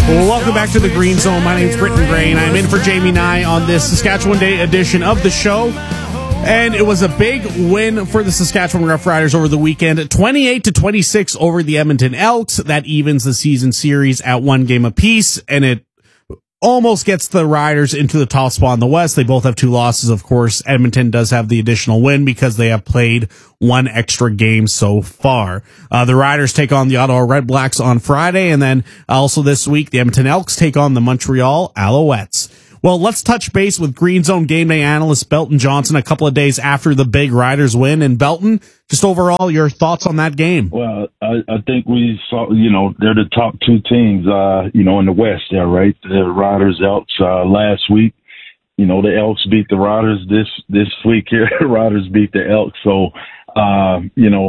Well, welcome back to the Green Zone. My name's Britton Gray, and I'm in for Jamie Nye on this Saskatchewan Day edition of the show. And it was a big win for the Saskatchewan Roughriders over the weekend, 28-26 over the Edmonton Elks. That evens the season series at one game apiece, and it almost gets the Riders into the top spot in the West. They both have 2 losses, of course. Edmonton does have the additional win because they have played 1 extra game so far. The Riders take on the Ottawa Redblacks on Friday, and then also this week, the Edmonton Elks take on the Montreal Alouettes. Well, let's touch base with Green Zone game day analyst Belton Johnson a couple of days after the big Riders win. And Belton, just overall, your thoughts on that game? Well, I think we saw, they're the top 2 teams, in the West there, right? The Riders, Elks, last week. The Elks beat the Riders this week here. The Riders beat the Elks. So, I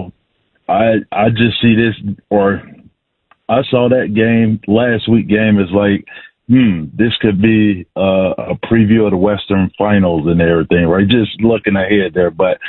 just see this, or I saw that game, last week game is like, this could be a preview of the Western Finals and everything, right? Just looking ahead there. But,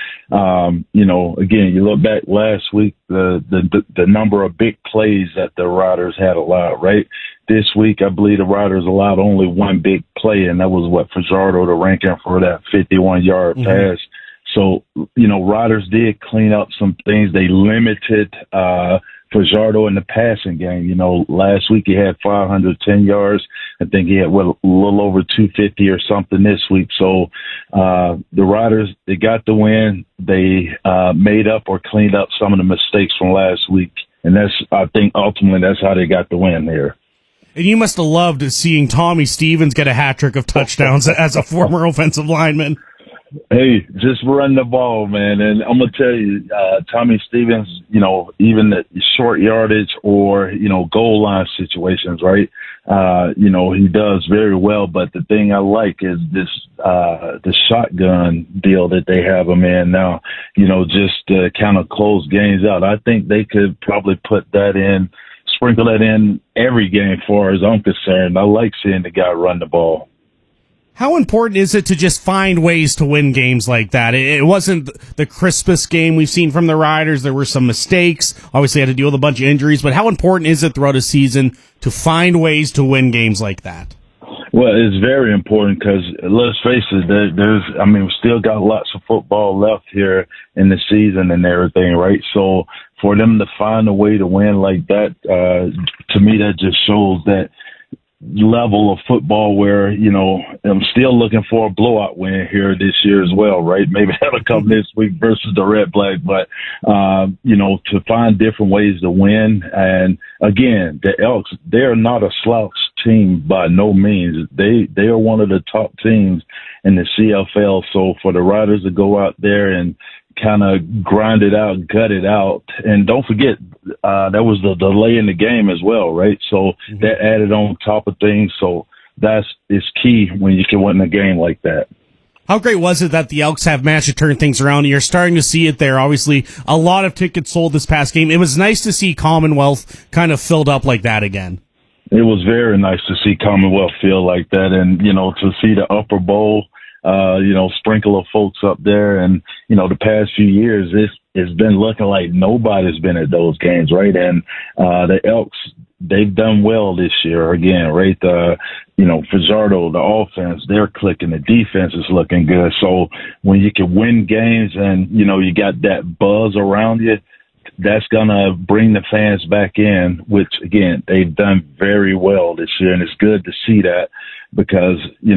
again, you look back last week, the number of big plays that the Riders had allowed, right? This week, I believe the Riders allowed only 1 big play, and that was Fajardo, the ranking for that 51-yard pass. So, Riders did clean up some things. They limited Fajardo in the passing game. Last week he had 510 yards. I think he had a little over 250 or something this week. So the Riders, they got the win. They made up or cleaned up some of the mistakes from last week. And I think ultimately that's how they got the win there. And you must have loved seeing Tommy Stevens get a hat trick of touchdowns as a former offensive lineman. Hey, just run the ball, man. And I'm going to tell you, Tommy Stevens, even the short yardage or, goal line situations, right? He does very well. But the thing I like is this, the shotgun deal that they have him in now, just to kind of close games out. I think they could probably sprinkle that in every game as far as I'm concerned. I like seeing the guy run the ball. How important is it to just find ways to win games like that? It wasn't the crispest game we've seen from the Riders. There were some mistakes. Obviously, had to deal with a bunch of injuries. But how important is it throughout a season to find ways to win games like that? Well, it's very important because, let's face it, we still got lots of football left here in the season and everything, right? So for them to find a way to win like that, to me, that just shows that level of football where, I'm still looking for a blowout win here this year as well, right? Maybe that'll come this week versus the Red Black, but, to find different ways to win. And again, the Elks, they're not a slouch team by no means. They are one of the top teams in the CFL. So for the Riders to go out there and kind of grind it out, gut it out. And don't forget, that was the delay in the game as well, right? So that added on top of things. So it's key when you can win a game like that. How great was it that the Elks have managed to turn things around? You're starting to see it there. Obviously, a lot of tickets sold this past game. It was nice to see Commonwealth kind of filled up like that again. It was very nice to see Commonwealth feel like that. And, to see the Upper Bowl, sprinkle of folks up there. And, the past few years, it's been looking like nobody's been at those games, right? And the Elks, they've done well this year again, right? Fajardo, the offense, they're clicking. The defense is looking good. So when you can win games and, you got that buzz around you, that's going to bring the fans back in, which, again, they've done very well this year. And it's good to see that because,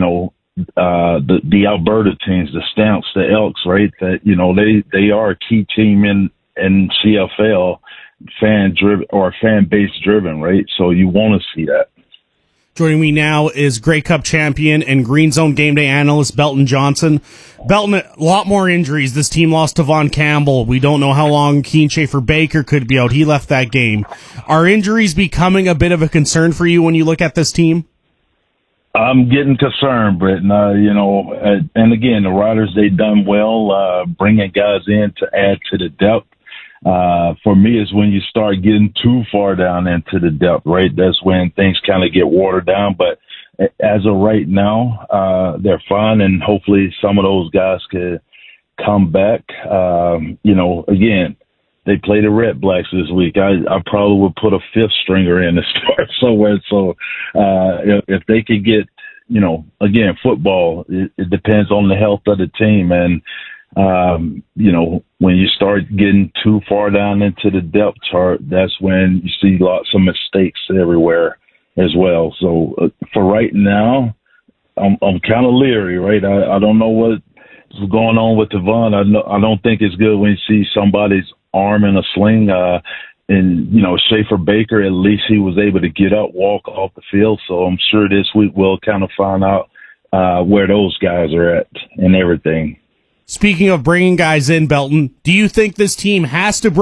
the Alberta teams, the Stamps, the Elks, right? That, they are a key team in CFL, fan base driven, right? So you want to see that. Joining me now is Grey Cup champion and Green Zone game day analyst Belton Johnson. Belton, a lot more injuries. This team lost to Von Campbell. We don't know how long Keen Schaefer-Baker could be out. He left that game. Are injuries becoming a bit of a concern for you when you look at this team? I'm getting concerned, Brett. And again, the Riders, they've done well bringing guys in to add to the depth. For me, it's when you start getting too far down into the depth, right? That's when things kind of get watered down. But as of right now, they're fine, and hopefully some of those guys could come back. Again, they play the Red Blacks this week. I probably would put a fifth stringer in to start somewhere. So if they could get, again, football, it depends on the health of the team. And, when you start getting too far down into the depth chart, that's when you see lots of mistakes everywhere as well. So for right now, I'm kind of leery, right? I don't know what's going on with Devon. I don't think it's good when you see somebody's arm in a sling. And Schaefer Baker, at least he was able to get up, walk off the field. So I'm sure this week we'll kind of find out where those guys are at and everything. Speaking of bringing guys in, Belton, do you think this team has to